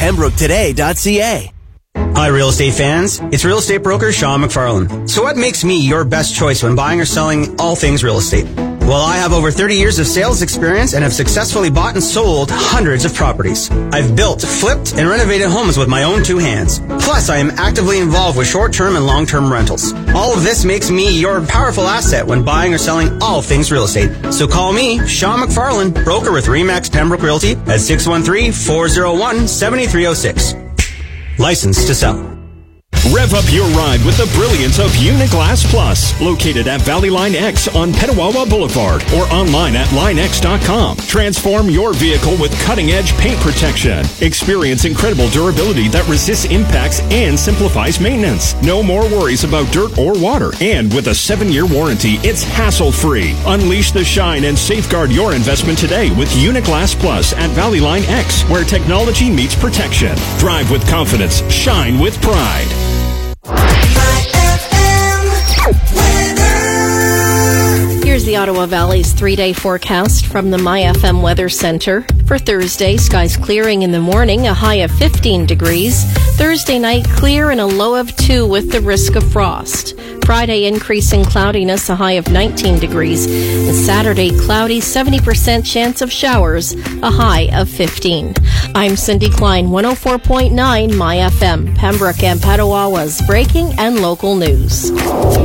PembrokeToday.ca. Hi, real estate fans. It's real estate broker Sean McFarlane. So what makes me your best choice when buying or selling all things real estate? Well, I have over 30 years of sales experience and have successfully bought and sold hundreds of properties. I've built, flipped, and renovated homes with my own two hands. Plus, I am actively involved with short-term and long-term rentals. All of this makes me your powerful asset when buying or selling all things real estate. So call me, Sean McFarlane, broker with RE/MAX Pembroke Realty at 613-401-7306. Licensed to sell. Rev up your ride with the brilliance of Uniglass Plus, located at Valley Line X on Petawawa Boulevard or online at linex.com. Transform your vehicle with cutting-edge paint protection. Experience incredible durability that resists impacts and simplifies maintenance. No more worries about dirt or water. And with a 7-year warranty, it's hassle-free. Unleash the shine and safeguard your investment today with Uniglass Plus at Valley Line X, where technology meets protection. Drive with confidence. Shine with pride. Here's the Ottawa Valley's 3-day forecast from the MyFM Weather Center. For Thursday, skies clearing in the morning, a high of 15 degrees. Thursday night, clear and a low of 2 with the risk of frost. Friday, increasing cloudiness, a high of 19 degrees. And Saturday, cloudy, 70% chance of showers, a high of 15. I'm Cindy Klein, 104.9 MyFM, Pembroke and Petawawa's breaking and local news.